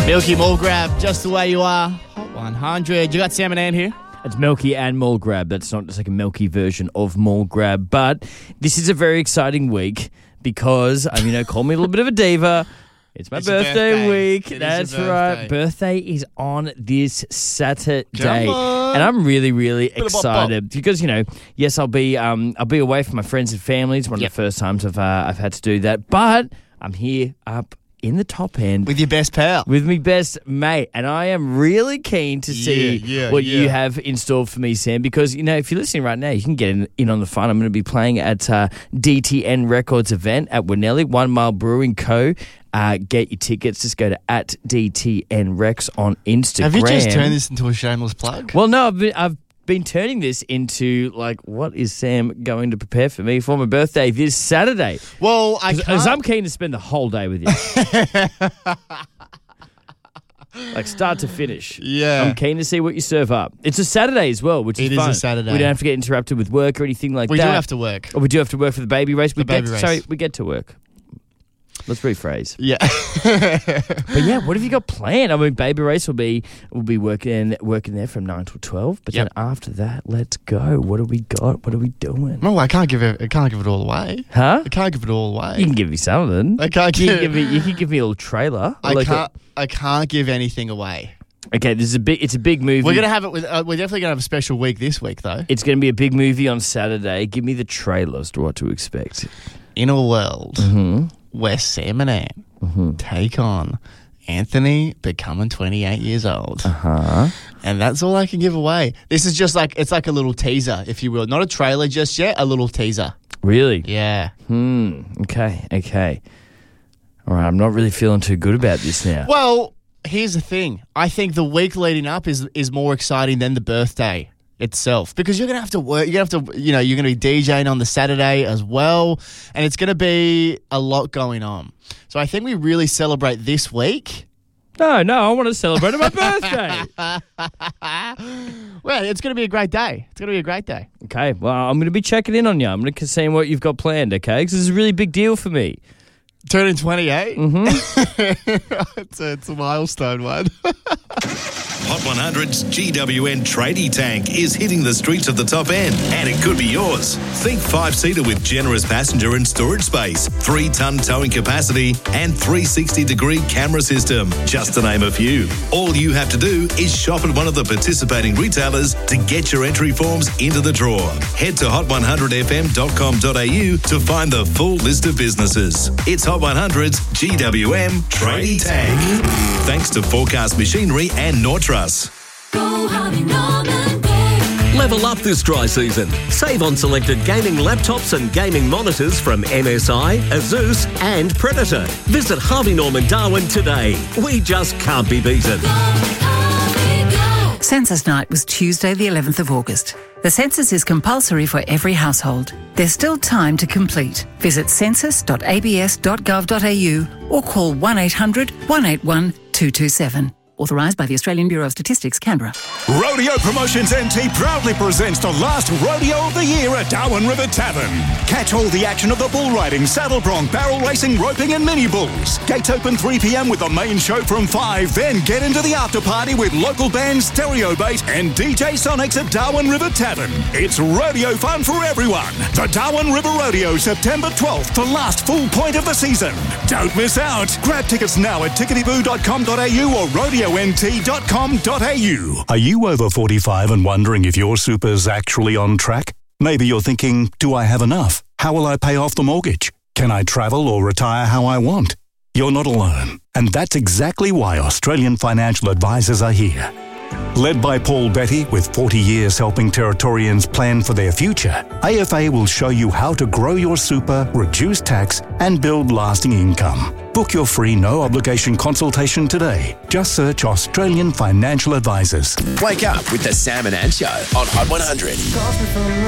Milky Mulgrab, just the way you are. Hot 100. You got Sam and Ann here? It's Milky and Mulgrab. That's not just like a Milky version of Mulgrab. But this is a very exciting week because, call me a little bit of a diva. It's my birthday week. That's right. Birthday is on this Saturday. And I'm really, really excited because, yes, I'll be away from my friends and family. It's one of the first times I've had to do that. But I'm here up in the top end. With your best pal. With me best mate. And I am really keen to see what you have in store for me, Sam, because, if you're listening right now, you can get in on the fun. I'm going to be playing at DTN Records event at Winnelli, 1 Mile Brewing Co. Get your tickets. Just go to @DTNRex on Instagram. Have you just turned this into a shameless plug? Well, no, I've been turning this into, what is Sam going to prepare for me for my birthday this Saturday? Well, because I'm keen to spend the whole day with you. Start to finish. Yeah. I'm keen to see what you serve up. It's a Saturday as well, which is fun. It is a Saturday. We don't have to get interrupted with work or anything like that. We do have to work. Oh, we do have to work for the baby race? We get to work. Let's rephrase. Yeah. But yeah, what have you got planned? Baby race will be working there from 9 till 12. But then after that, let's go. What do we got? What are we doing? No, I can't give it all away. Huh? I can't give it all away. You can give me something. I can't you can give me a little trailer. I can't give anything away. Okay, it's a big movie. We're definitely gonna have a special week this week though. It's gonna be a big movie on Saturday. Give me the trailer as to what to expect. In a world where Sam and Ann take on Anthony becoming 28 years old. And that's all I can give away. This is just it's like a little teaser, if you will. Not a trailer just yet, a little teaser. Really? Yeah. Okay. All right, I'm not really feeling too good about this now. Well, here's the thing. I think the week leading up is more exciting than the birthday itself, because you're going to have to work. You're going to be DJing on the Saturday as well, and it's going to be a lot going on. So I think we really celebrate this week. No, I want to celebrate my birthday. Well, it's going to be a great day. It's going to be a great day. Okay, well, I'm going to be checking in on you. I'm going to see what you've got planned, okay? Because this is a really big deal for me. Turning 28? It's a milestone one. Hot 100's GWN Tradie Tank is hitting the streets of the top end, and it could be yours. Think 5-seater with generous passenger and storage space, 3-ton towing capacity, and 360-degree camera system, just to name a few. All you have to do is shop at one of the participating retailers to get your entry forms into the draw. Head to hot100fm.com.au to find the full list of businesses. It's Hot 100's GWM Tradie Tank. Thanks to Forecast Machinery and Nortrust. Go Harvey Norman, go. Level up this dry season. Save on selected gaming laptops and gaming monitors from MSI, Asus and Predator. Visit Harvey Norman Darwin today. We just can't be beaten. Go Harvey, go. Census night was Tuesday the 11th of August. The census is compulsory for every household. There's still time to complete. Visit census.abs.gov.au or call 1800 181 227. Authorised by the Australian Bureau of Statistics, Canberra. Rodeo Promotions NT proudly presents the last rodeo of the year at Darwin River Tavern. Catch all the action of the bull riding, saddle bronc, barrel racing, roping and mini bulls. Gates open 3 p.m. with the main show from 5. Then get into the after party with local bands Stereo Bait and DJ Sonics at Darwin River Tavern. It's rodeo fun for everyone. The Darwin River Rodeo, September 12th, the last full point of the season. Don't miss out. Grab tickets now at ticketyboo.com.au or rodeo nt.com.au. Are you over 45 and wondering if your super's actually on track? Maybe you're thinking, do I have enough? How will I pay off the mortgage? Can I travel or retire how I want? You're not alone. And that's exactly why Australian financial advisors are here. Led by Paul Betty, with 40 years helping Territorians plan for their future, AFA will show you how to grow your super, reduce tax, and build lasting income. Book your free no-obligation consultation today. Just search Australian Financial Advisors. Wake up with the Sam and Ann Show on Hot 100.